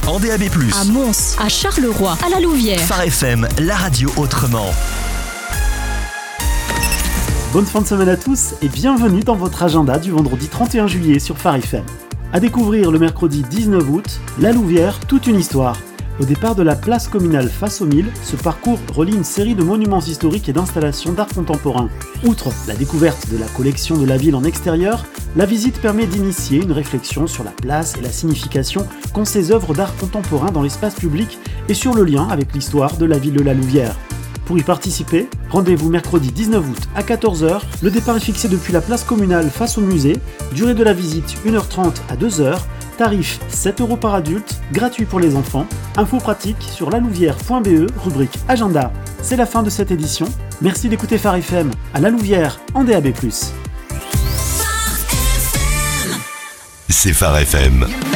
en DAB+. À Mons, à Charleroi, à la Louvière. Phare FM, la radio autrement. Bonne fin de semaine à tous et bienvenue dans votre agenda du vendredi 31 juillet sur Phare FM. À découvrir le mercredi 19 août, la Louvière, toute une histoire. Au départ de la place communale face aux Milles, ce parcours relie une série de monuments historiques et d'installations d'art contemporain. Outre la découverte de la collection de la ville en extérieur, la visite permet d'initier une réflexion sur la place et la signification qu'ont ces œuvres d'art contemporain dans l'espace public et sur le lien avec l'histoire de la ville de la Louvière. Pour y participer, rendez-vous mercredi 19 août à 14h. Le départ est fixé depuis la place communale face au musée. Durée de la visite 1h30 à 2h. Tarif 7€ par adulte, gratuit pour les enfants. Infos pratiques sur lalouvière.be, rubrique agenda. C'est la fin de cette édition. Merci d'écouter Phare FM à la Louvière en DAB+. C'est Phare FM.